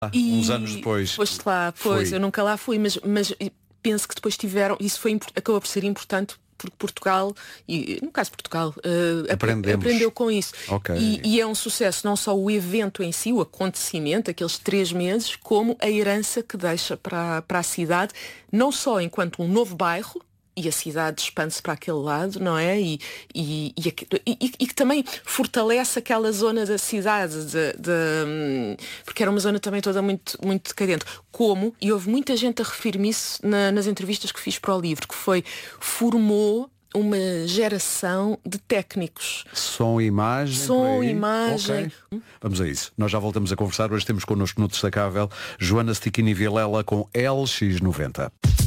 Uns anos depois. Foste lá, pois, Fui. eu nunca lá fui, mas penso que depois tiveram, isso acabou por ser importante porque Portugal, e no caso Portugal, aprendeu com isso. Okay. E é um sucesso não só o evento em si, o acontecimento, aqueles 3 meses, como a herança que deixa para a cidade, não só enquanto um novo bairro, e a cidade expande-se para aquele lado, não é? E que também fortalece aquela zona da cidade, porque era uma zona também toda muito, muito decadente. E houve muita gente a referir-me isso nas entrevistas que fiz para o livro, que formou uma geração de técnicos. Som e imagem. Som, imagem. Okay. Vamos a isso. Nós já voltamos a conversar. Hoje temos connosco no Destacável Joana Stichini Vilela com LX90.